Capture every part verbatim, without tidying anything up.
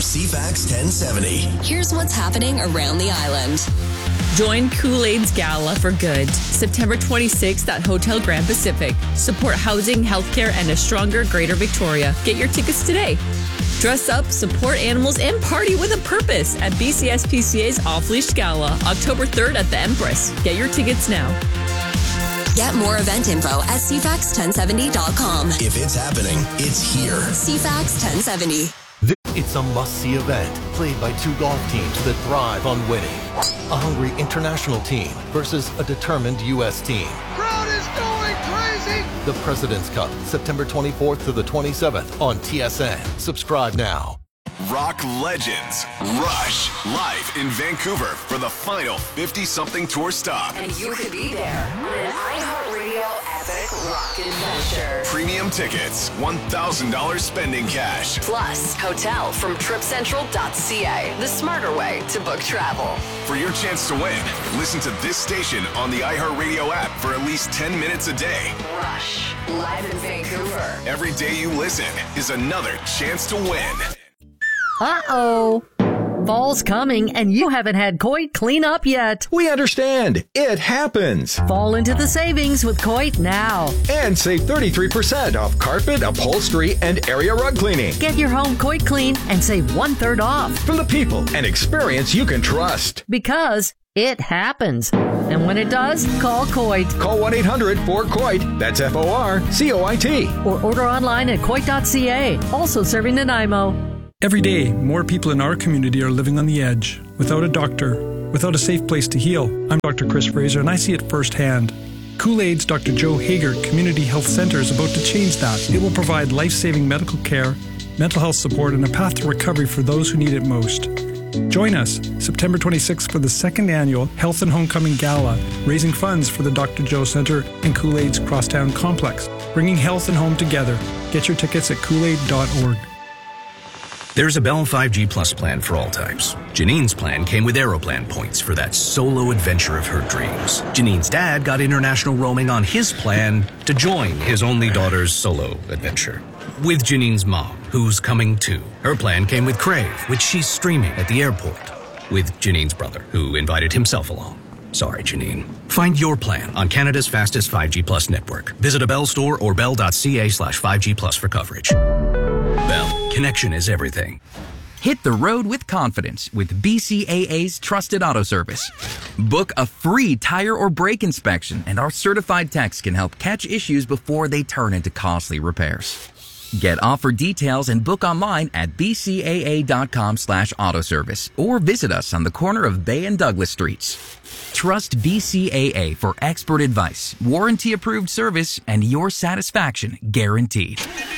C FAX ten seventy. Here's what's happening around the island. Join Kool-Aid's Gala for Good, September twenty-sixth at Hotel Grand Pacific. Support housing, healthcare, and a stronger Greater Victoria. Get your tickets today. Dress up, support animals, and party with a purpose at B C S P C A's Off-Leash Gala, October third at the Empress. Get your tickets now. Get more event info at C FAX ten seventy dot com. If it's happening, it's here. C FAX ten seventy. It's a must-see event played by two golf teams that thrive on winning. A hungry international team versus a determined U S team. Crowd is going crazy! The President's Cup, September twenty-fourth to the twenty-seventh on T S N. Subscribe now. Rock legends Rush live in Vancouver for the final fifty-something tour stop. And you could be there on an iHeartRadio epic rock adventure. Premium tickets, one thousand dollars spending cash. Plus, hotel from trip central dot c a, the smarter way to book travel. For your chance to win, listen to this station on the iHeartRadio app for at least ten minutes a day. Rush, live in Vancouver. Every day you listen is another chance to win. Uh-oh. Fall's coming, and you haven't had Coit clean up yet. We understand. It happens. Fall into the savings with Coit now. And save thirty-three percent off carpet, upholstery, and area rug cleaning. Get your home Coit clean and save one-third off. From the people and experience you can trust. Because it happens. And when it does, call Coit. Call one eight hundred four C O I T. That's F O R C O I T. Or order online at coit dot c a. Also serving Nanaimo. Every day, more people in our community are living on the edge, without a doctor, without a safe place to heal. I'm Doctor Chris Fraser, and I see it firsthand. Kool-Aid's Doctor Joe Hager Community Health Center is about to change that. It will provide life-saving medical care, mental health support, and a path to recovery for those who need it most. Join us September twenty-sixth for the second annual Health and Homecoming Gala, raising funds for the Doctor Joe Center and Kool-Aid's Crosstown Complex, bringing health and home together. Get your tickets at kool aid dot org. There's a Bell five G Plus plan for all types. Janine's plan came with Aeroplan points for that solo adventure of her dreams. Janine's dad got international roaming on his plan to join his only daughter's solo adventure. With Janine's mom, who's coming too. Her plan came with Crave, which she's streaming at the airport. With Janine's brother, who invited himself along. Sorry, Janine. Find your plan on Canada's fastest five G Plus network. Visit a Bell store or bell dot c a slash five G plus for coverage. Bell, connection is everything. Hit the road with confidence with B C A A's Trusted Auto Service. Book a free tire or brake inspection, and our certified techs can help catch issues before they turn into costly repairs. Get offer details and book online at b c a a dot com slash auto service or visit us on the corner of Bay and Douglas Streets. Trust B C A A for expert advice, warranty-approved service, and your satisfaction guaranteed.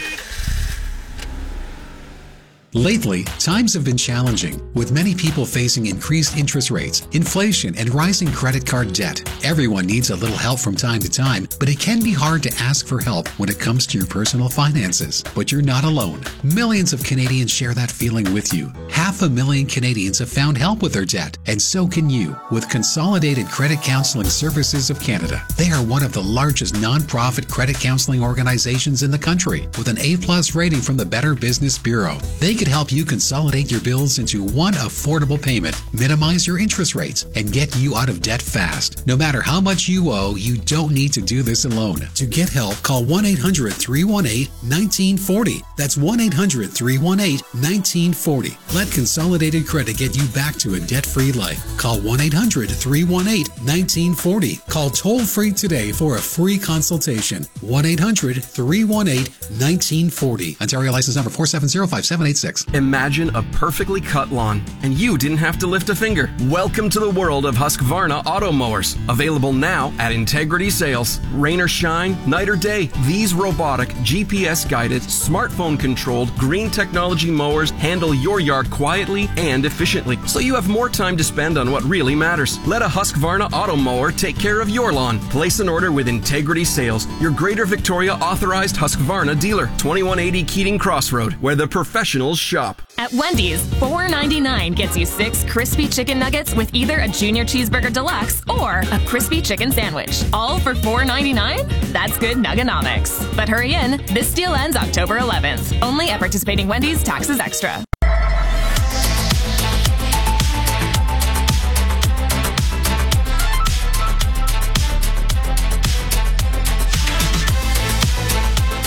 Lately, times have been challenging, with many people facing increased interest rates, inflation, and rising credit card debt. Everyone needs a little help from time to time, but it can be hard to ask for help when it comes to your personal finances. But you're not alone. Millions of Canadians share that feeling with you. Half a million Canadians have found help with their debt, and so can you with Consolidated Credit Counseling Services of Canada. They are one of the largest nonprofit credit counseling organizations in the country, with an A plus rating from the Better Business Bureau. They can help you consolidate your bills into one affordable payment, minimize your interest rates, and get you out of debt fast. No matter how much you owe, you don't need to do this alone. To get help, call one eight hundred three one eight one nine four zero. That's one eight hundred three one eight one nine four zero. Let Consolidated Credit get you back to a debt-free life. Call one eight hundred three one eight one nine four zero. Call toll-free today for a free consultation. one eight hundred three one eight one nine four zero. Ontario license number four seven zero five seven eight six. Imagine a perfectly cut lawn, and you didn't have to lift a finger. Welcome to the world of Husqvarna auto mowers. Available now at Integrity Sales. Rain or shine, night or day, these robotic, G P S-guided, smartphone-controlled, green technology mowers handle your yard quietly and efficiently, so you have more time to spend on what really matters. Let a Husqvarna auto mower take care of your lawn. Place an order with Integrity Sales, your Greater Victoria authorized Husqvarna dealer. twenty-one eighty Keating Crossroad, where the professionals shop. At Wendy's, four ninety-nine gets you six crispy chicken nuggets with either a Junior Cheeseburger Deluxe or a crispy chicken sandwich. All for four ninety-nine? That's good nuggonomics. But hurry in, this deal ends October eleventh. Only at participating Wendy's, taxes extra.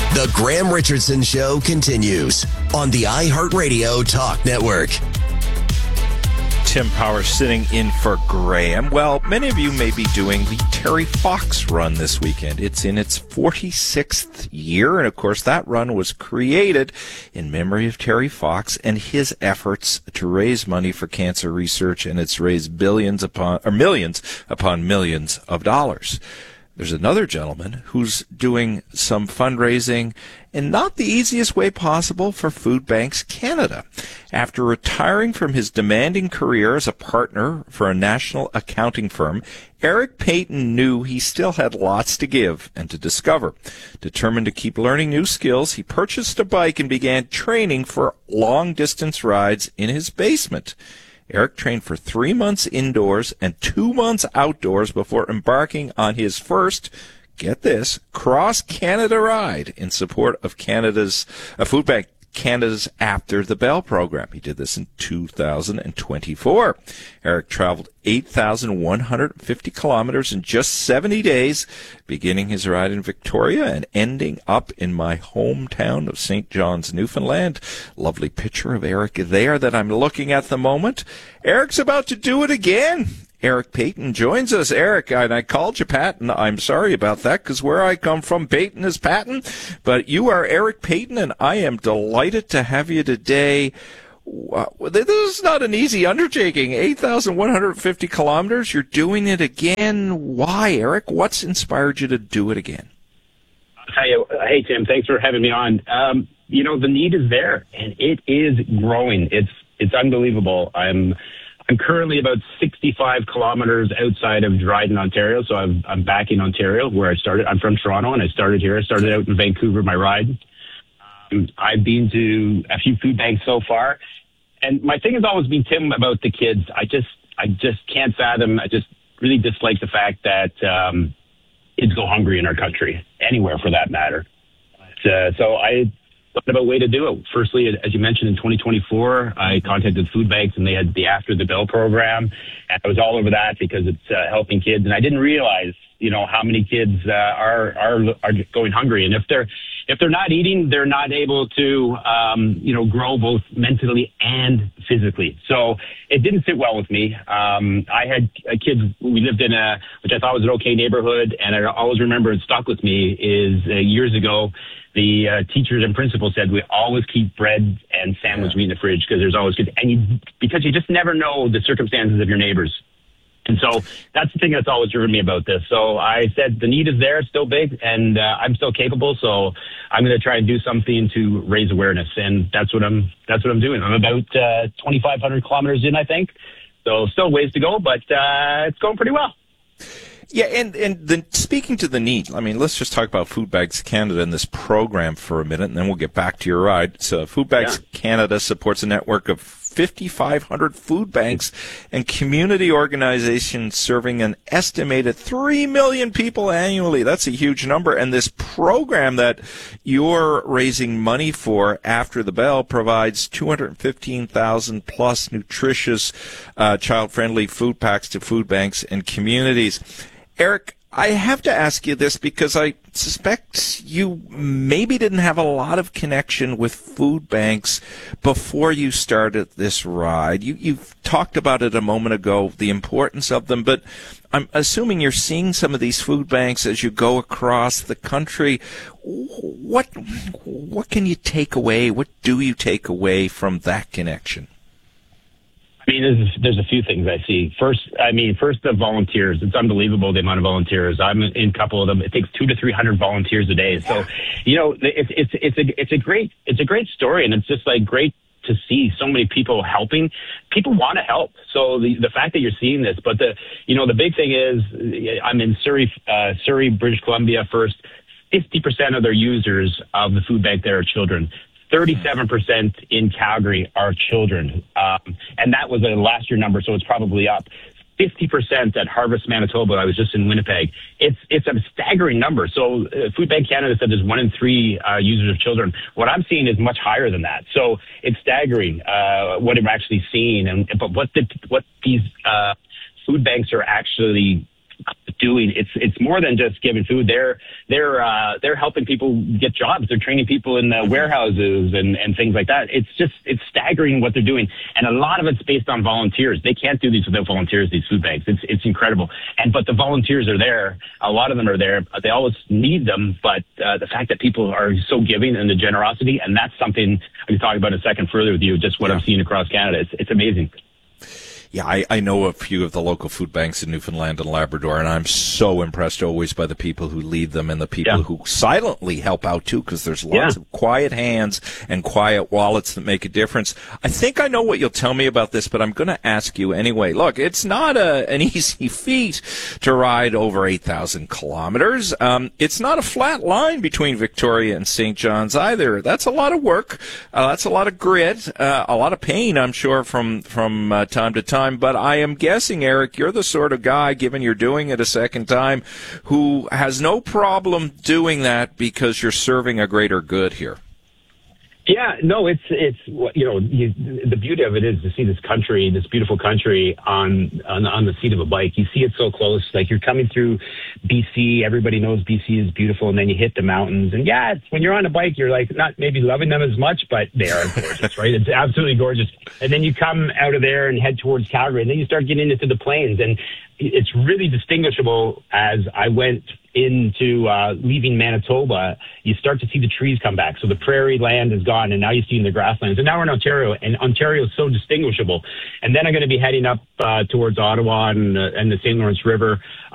The Graham Richardson Show continues on the iHeartRadio Talk Network. Tim Power sitting in for Graham. Well, many of you may be doing the Terry Fox run this weekend. It's in its forty-sixth year, and of course that run was created in memory of Terry Fox and his efforts to raise money for cancer research, and it's raised billions upon, or millions upon millions of dollars. There's another gentleman who's doing some fundraising in not the easiest way possible for Food Banks Canada. After retiring from his demanding career as a partner for a national accounting firm, Eric Payton knew he still had lots to give and to discover. Determined to keep learning new skills, he purchased a bike and began training for long-distance rides in his basement. Eric trained for three months indoors and two months outdoors before embarking on his first, get this, cross-Canada ride in support of Canada's, uh, Food Bank Canada's After the Bell program. He did this in two thousand twenty-four. Eric traveled eight thousand one hundred fifty kilometers in just seventy days, beginning his ride in Victoria and ending up in my hometown of Saint John's, Newfoundland. Lovely picture of Eric there that I'm looking at the moment. Eric's about to do it again. Eric Payton joins us. Eric, and I called you Patton. I'm sorry about that, because where I come from, Payton is Patton. But you are Eric Payton, and I am delighted to have you today. Uh, this is not an easy undertaking. eight thousand one hundred fifty kilometers. You're doing it again. Why, Eric? What's inspired you to do it again? I'll tell you, hey, Tim, thanks for having me on. Um, you know, the need is there, and it is growing. It's it's unbelievable. I'm I'm currently about sixty-five kilometers outside of Dryden, Ontario, so I'm, I'm back in Ontario where I started. I'm from Toronto, and I started here. I started out in Vancouver, my ride. Um, I've been to a few food banks so far, and my thing has always been, Tim, about the kids. I just I just can't fathom. I just really dislike the fact that um, kids go hungry in our country, anywhere for that matter. But, uh, so I thought about a way to do it. Firstly, as you mentioned, in twenty twenty-four, I contacted food banks, and they had the After the Bell program. And I was all over that because it's uh, helping kids. And I didn't realize, you know, how many kids uh, are are are going hungry. And if they're if they're not eating, they're not able to, um, you know, grow both mentally and physically. So it didn't sit well with me. Um, I had a kid. We lived in a, which I thought was an okay neighborhood, and I always remember it stuck with me. Is uh, years ago, the uh, teachers and principals said we always keep bread and sandwich meat in the fridge because there's always good, and you because you just never know the circumstances of your neighbors. And so that's the thing that's always driven me about this. So I said the need is there, it's still big, and uh, I'm still capable. So I'm going to try and do something to raise awareness, and that's what I'm that's what I'm doing. I'm about uh, twenty-five hundred kilometers in, I think. So still ways to go, but uh, it's going pretty well. Yeah, and, and the, speaking to the need, I mean, let's just talk about Food Banks Canada and this program for a minute, and then we'll get back to your ride. So Food Banks yeah. Canada supports a network of fifty-five hundred food banks and community organizations serving an estimated three million people annually. That's a huge number. And this program that you're raising money for, After the Bell, provides two hundred fifteen thousand plus nutritious, uh, child-friendly food packs to food banks and communities. Eric, I have to ask you this because I suspect you maybe didn't have a lot of connection with food banks before you started this ride. You, you've talked about it a moment ago, the importance of them, but I'm assuming you're seeing some of these food banks as you go across the country. What, what can you take away? What do you take away from that connection? I mean, there's, there's a few things I see. First, I mean, first the volunteers. It's unbelievable the amount of volunteers. I'm in a couple of them. It takes two to three hundred volunteers a day. So, you know, it's it's it's a it's a great it's a great story, and it's just like great to see so many people helping. People want to help. So the the fact that you're seeing this, but the you know the big thing is, I'm in Surrey, uh, Surrey, British Columbia. First, fifty percent of their users of the food bank there are children. thirty-seven percent in Calgary are children. Um, and that was a last year number, so it's probably up. fifty percent at Harvest, Manitoba. I was just in Winnipeg. It's it's a staggering number. So uh, Food Bank Canada said there's one in three uh, users of children. What I'm seeing is much higher than that. So it's staggering uh, what I'm actually seeing. And but what the, what these uh, food banks are actually doing. It's it's more than just giving food. They're they're uh, they're helping people get jobs. They're training people in the warehouses and, and things like that. It's just it's staggering what they're doing, and a lot of it's based on volunteers. They can't do these without volunteers. These food banks. It's it's incredible. And but the volunteers are there. A lot of them are there. They always need them, but uh, the fact that people are so giving and the generosity, and that's something I can talk about in a second further with you. Just what yeah. I've seen across Canada. It's it's amazing. Yeah, I, I know a few of the local food banks in Newfoundland and Labrador, and I'm so impressed always by the people who lead them and the people yeah. who silently help out, too, because there's lots yeah. of quiet hands and quiet wallets that make a difference. I think I know what you'll tell me about this, but I'm going to ask you anyway. Look, it's not a, an easy feat to ride over eight thousand kilometers. Um, it's not a flat line between Victoria and Saint John's either. That's a lot of work. Uh, that's a lot of grit, uh, a lot of pain, I'm sure, from, from uh, time to time. But I am guessing, Eric, you're the sort of guy, given you're doing it a second time, who has no problem doing that because you're serving a greater good here. Yeah, no, it's, it's you know, you, the beauty of it is to see this country, this beautiful country on, on on the seat of a bike. You see it so close. Like you're coming through B C, everybody knows B C is beautiful, and then you hit the mountains. And yeah, it's, when you're on a bike, you're like not maybe loving them as much, but they are gorgeous, right? It's absolutely gorgeous. And then you come out of there and head towards Calgary, and then you start getting into the plains. And it's really distinguishable as I went into uh, leaving Manitoba. You start to see the trees come back. So the prairie land is gone, and now you see the grasslands. And now we're in Ontario, and Ontario is so distinguishable. And then I'm going to be heading up uh, towards Ottawa and, uh, and the Saint Lawrence River.